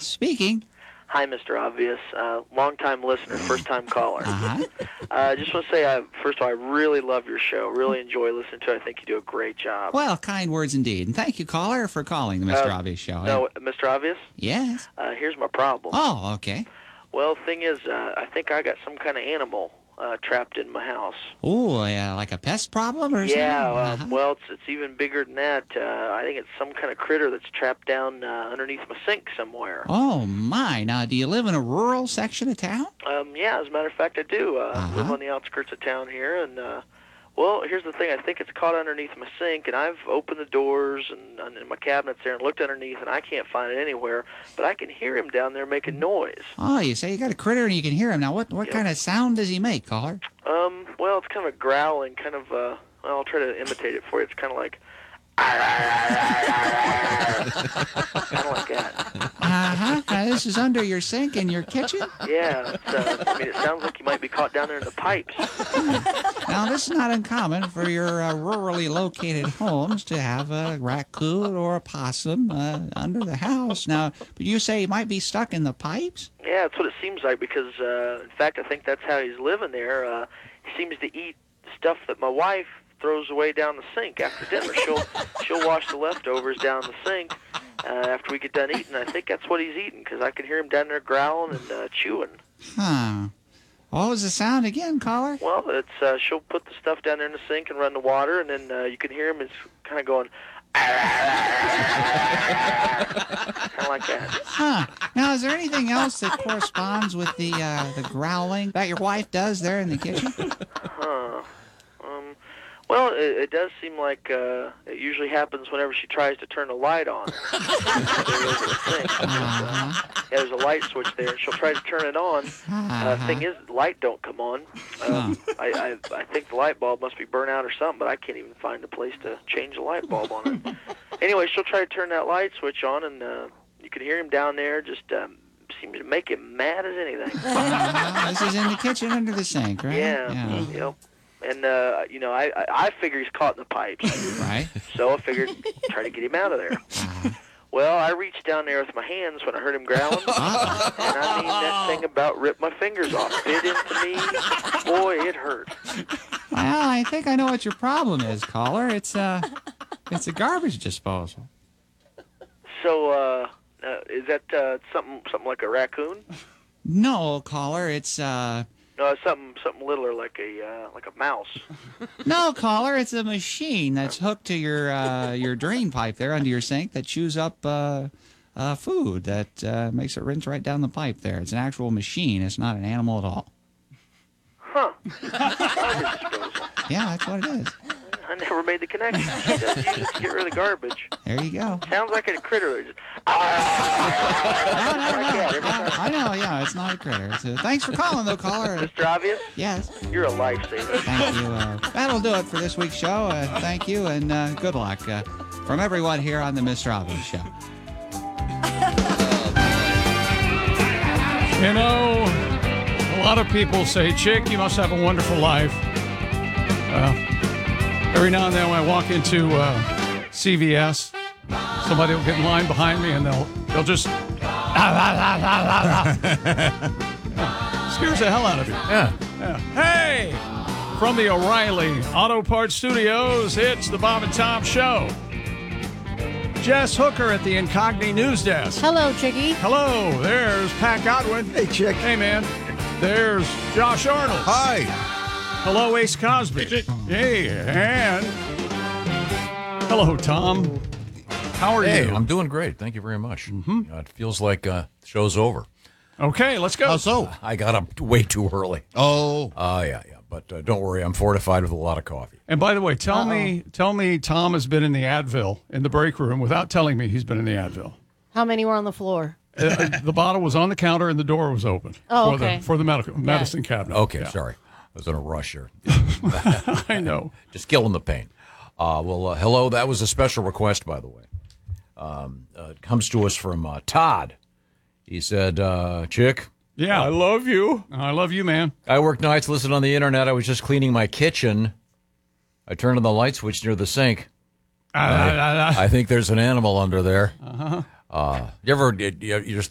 Speaking. Hi, Mr. Obvious. Long-time listener, first-time caller. Uh-huh. I just want to say, first of all, I really love your show. Really enjoy listening to it. I think you do a great job. Well, kind words indeed. And thank you, caller, for calling the Mr. Obvious Show. No, Mr. Obvious? Yes? Here's my problem. Oh, okay. Well, the thing is, I think I got some kind of animal trapped in my house. Oh, yeah, like a pest problem or something? Yeah, well, it's even bigger than that. I think it's some kind of critter that's trapped down underneath my sink somewhere. Oh, my. Now, do you live in a rural section of town? Yeah, as a matter of fact, I do. Live on the outskirts of town here, and well, here's the thing. I think it's caught underneath my sink, and I've opened the doors and my cabinets there and looked underneath, and I can't find it anywhere. But I can hear him down there making noise. Oh, you say you got a critter and you can hear him. Now, what kind of sound does he make, caller? Well, it's kind of a growling, kind of, well, I'll try to imitate it for you. It's kind of like, kind of like that. Now, this is under your sink in your kitchen? Yeah, I mean, it sounds like you might be caught down there in the pipes. Now, this is not uncommon for your rurally located homes to have a raccoon or a possum under the house. Now, but you say he might be stuck in the pipes? Yeah, that's what it seems like because, in fact, I think that's how he's living there. He seems to eat stuff that my wife throws away down the sink after dinner. She'll wash the leftovers down the sink after we get done eating. I think that's what he's eating because I can hear him down there growling and chewing. Huh. What was the sound again, caller? Well, it's she'll put the stuff down there in the sink and run the water, and then you can hear him. It's kind of going, kind of like that. Huh. Now, is there anything else that corresponds with the growling that your wife does there in the kitchen? Huh. Well, it does seem like it usually happens whenever she tries to turn the light on. There's a light switch there, and she'll try to turn it on. Thing is, the light don't come on. I think the light bulb must be burnt out or something, but I can't even find a place to change the light bulb on it. Anyway, she'll try to turn that light switch on, and you can hear him down there just seems to make him mad as anything. This is in the kitchen under the sink, right? Yeah. Yep. And, I figure he's caught in the pipes. Right. So I figured try to get him out of there. Well, I reached down there with my hands when I heard him growling. And I mean, that thing about ripped my fingers off. Bit into me. Boy, it hurt. Well, I think I know what your problem is, caller. It's a garbage disposal. So, is that something like a raccoon? No, caller. It's No, something littler like a mouse. No, caller. It's a machine that's hooked to your drain pipe there under your sink that chews up food that makes it rinse right down the pipe there. It's an actual machine. It's not an animal at all. Huh. Garbage disposal. Yeah, that's what it is. I never made the connection. She does use it to get rid of the garbage. There you go. Sounds like a critter. Just, I know, yeah, it's not a critter. Thanks for calling, though, caller. Mr. Obvious? Yes. You're a lifesaver. Thank you. That'll do it for this week's show. Thank you, and good luck from everyone here on the Mr. Obvious Show. You know, a lot of people say, Chick, you must have a wonderful life. Every now and then when I walk into CVS, somebody will get in line behind me and they'll just scares the hell out of you. Yeah. Hey, from the O'Reilly Auto Parts Studios, it's the Bob and Tom Show. Jess Hooker at the Incogni News Desk. Hello, Chicky. Hello, there's Pat Godwin. Hey, Chick. Hey, man. There's Josh Arnold. Hi. Hello, Ace Cosby. Hey, and hello, Tom. How are Hey, you? I'm doing great. Thank you very much. It feels like the show's over. Okay, let's go. How so? I got up way too early. Oh. Yeah. But don't worry, I'm fortified with a lot of coffee. And by the way, tell me Tom has been in the Advil in the break room without telling me he's been in the Advil. How many were on the floor? The bottle was on the counter and the door was open. Oh, for okay. For the medicine cabinet. Okay, Yeah. sorry. I was in a rush here. I know. Just killing the pain. Hello. That was a special request, by the way. It comes to us from Todd. He said, Chick. Yeah. I love you. I love you, man. I work nights, listen on the internet. I was just cleaning my kitchen. I turned on the light switch near the sink. I think there's an animal under there. You're